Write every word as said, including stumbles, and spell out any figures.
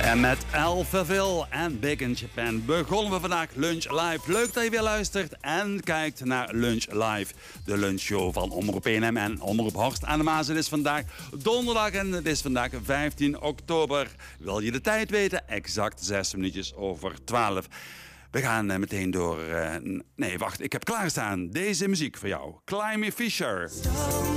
En met Alphaville en Big in Japan begonnen we vandaag Lunch Live. Leuk dat je weer luistert en kijkt naar Lunch Live. De lunchshow van Omroep E N M en Omroep Horst aan de Maas. Het is vandaag donderdag en het is vandaag vijftien oktober. Wil je de tijd weten? Exact zes minuutjes over twaalf. We gaan uh, meteen door... Uh, nee, wacht, ik heb klaarstaan deze muziek voor jou. Climby Fisher.